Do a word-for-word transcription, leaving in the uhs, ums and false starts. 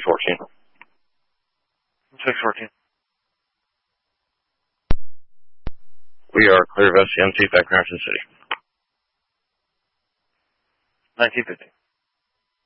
fourteen. six fourteen. We are clear of S C M T back in Carson City. nineteen fifty.